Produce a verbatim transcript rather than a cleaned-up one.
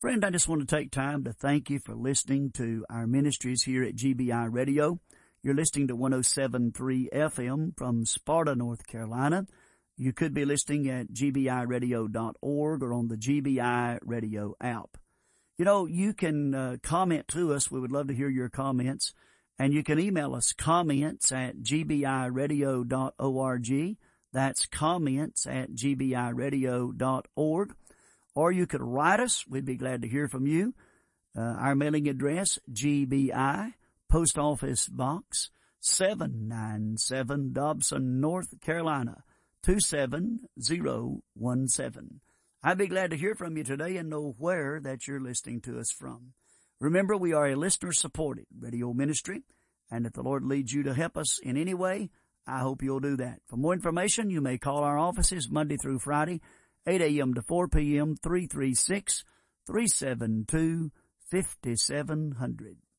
Friend, I just want to take time to thank you for listening to our ministries here at G B I Radio. You're listening to one oh seven point three F M from Sparta, North Carolina. You could be listening at G B I radio dot org or on the G B I Radio app. You know, you can uh, comment to us. We would love to hear your comments. And you can email us comments at G B I radio dot org. That's comments at G B I radio dot org. Or you could write us. We'd be glad to hear from you. Uh, our mailing address, G B I, Post Office Box, seven ninety-seven, Dobson, North Carolina, two seven zero one seven. I'd be glad to hear from you today and know where that you're listening to us from. Remember, we are a listener-supported radio ministry, and if the Lord leads you to help us in any way, I hope you'll do that. For more information, you may call our offices Monday through Friday, eight a.m. to four p.m., three three six, three seven two, five seven zero zero.